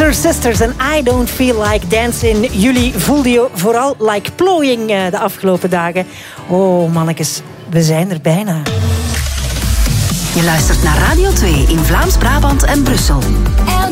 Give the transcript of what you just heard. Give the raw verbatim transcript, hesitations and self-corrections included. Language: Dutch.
Scissor Sisters en I Don't Feel Like Dancing. Jullie voelden je vooral like plooiing de afgelopen dagen. Oh, mannetjes, we zijn er bijna. Je luistert naar Radio twee in Vlaams-Brabant en Brussel.